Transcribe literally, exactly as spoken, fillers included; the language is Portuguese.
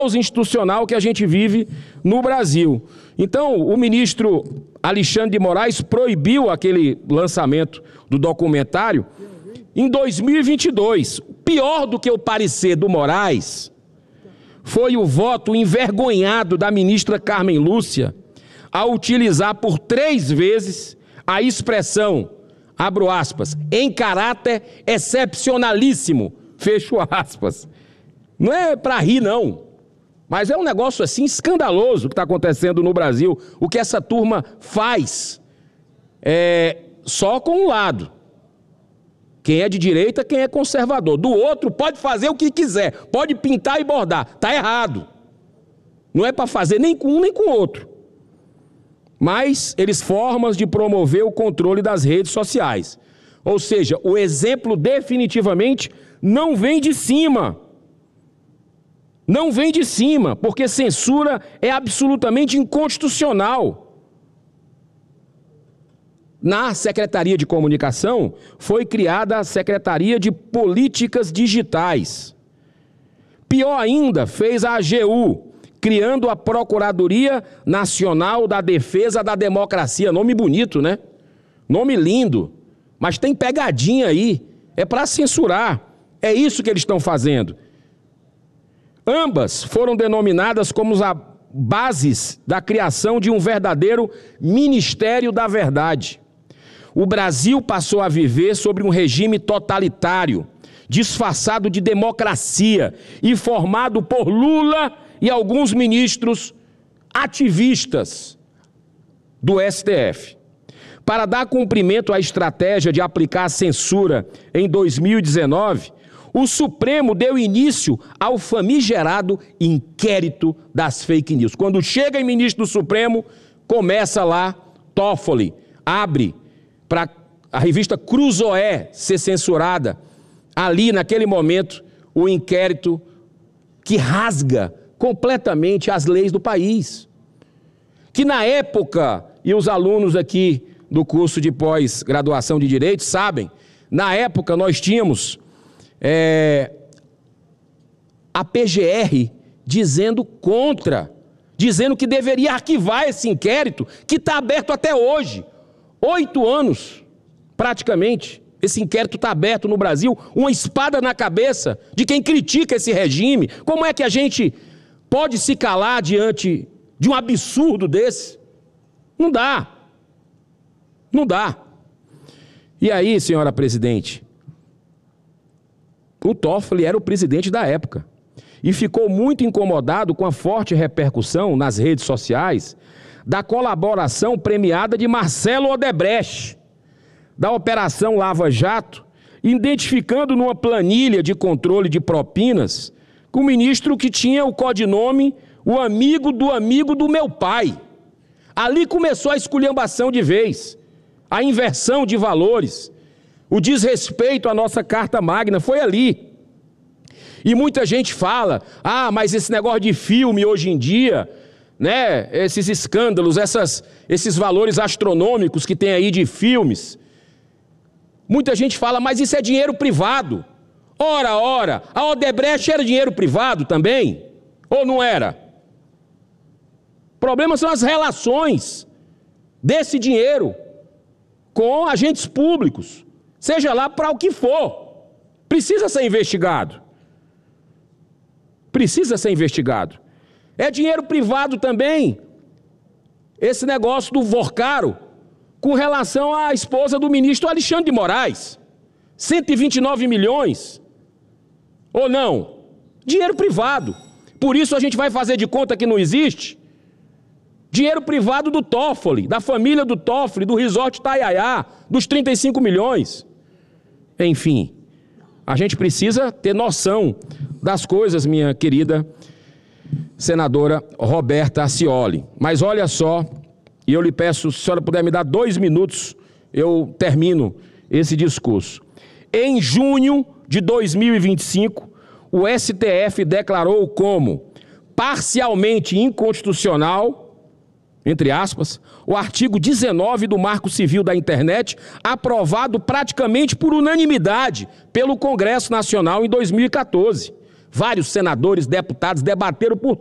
institucional que a gente vive no Brasil. Então, o ministro Alexandre de Moraes proibiu aquele lançamento do documentário em dois mil e vinte e dois. Pior do que o parecer do Moraes foi o voto envergonhado da ministra Carmen Lúcia ao utilizar por três vezes a expressão, abro aspas, em caráter excepcionalíssimo, fecho aspas. Não é para rir, não. Mas é um negócio assim escandaloso que está acontecendo no Brasil. O que essa turma faz é só com um lado. Quem é de direita, quem é conservador. Do outro pode fazer o que quiser. Pode pintar e bordar. Está errado. Não é para fazer nem com um nem com o outro. Mas eles formas de promover o controle das redes sociais. Ou seja, o exemplo definitivamente não vem de cima. Não vem de cima, porque censura é absolutamente inconstitucional. Na Secretaria de Comunicação foi criada a Secretaria de Políticas Digitais. Pior ainda, fez a A G U, criando a Procuradoria Nacional da Defesa da Democracia. Nome bonito, né? Nome lindo, mas tem pegadinha aí. É para censurar. É isso que eles estão fazendo. Ambas foram denominadas como as bases da criação de um verdadeiro Ministério da Verdade. O Brasil passou a viver sobre um regime totalitário, disfarçado de democracia e formado por Lula e alguns ministros ativistas do S T F. Para dar cumprimento à estratégia de aplicar a censura em dois mil e dezenove, o Supremo deu início ao famigerado inquérito das fake news. Quando chega em ministro do Supremo, começa lá, Toffoli, abre para a revista Cruzoé ser censurada. Ali, naquele momento, o inquérito que rasga completamente as leis do país. Que na época, e os alunos aqui do curso de pós-graduação de Direito sabem, na época nós tínhamos É, a P G R dizendo contra, dizendo que deveria arquivar esse inquérito, que está aberto até hoje. Oito anos, praticamente, esse inquérito está aberto no Brasil, uma espada na cabeça de quem critica esse regime. Como é que a gente pode se calar diante de um absurdo desse? Não dá. Não dá. E aí, senhora presidente, o Toffoli era o presidente da época e ficou muito incomodado com a forte repercussão nas redes sociais da colaboração premiada de Marcelo Odebrecht, da Operação Lava Jato, identificando numa planilha de controle de propinas com o ministro que tinha o codinome o amigo do amigo do meu pai. Ali começou a esculhambação de vez, a inversão de valores. O desrespeito à nossa Carta Magna foi ali. E muita gente fala, ah, mas esse negócio de filme hoje em dia, né, esses escândalos, essas, esses valores astronômicos que tem aí de filmes. Muita gente fala, mas isso é dinheiro privado. Ora, ora, a Odebrecht era dinheiro privado também? Ou não era? O problema são as relações desse dinheiro com agentes públicos. Seja lá para o que for, precisa ser investigado. Precisa ser investigado. É dinheiro privado também, esse negócio do Vorcaro, com relação à esposa do ministro Alexandre de Moraes. cento e vinte e nove milhões. Ou não? Dinheiro privado. Por isso a gente vai fazer de conta que não existe? Dinheiro privado do Toffoli, da família do Toffoli, do Resort Itaiaia, dos trinta e cinco milhões. Enfim, a gente precisa ter noção das coisas, minha querida senadora Roberta Acioli. Mas olha só, e eu lhe peço, se a senhora puder me dar dois minutos, eu termino esse discurso. Em junho de dois mil e vinte e cinco, o S T F declarou como parcialmente inconstitucional, entre aspas, o artigo dezenove do Marco Civil da Internet, aprovado praticamente por unanimidade pelo Congresso Nacional em dois mil e quatorze. Vários senadores, deputados debateram por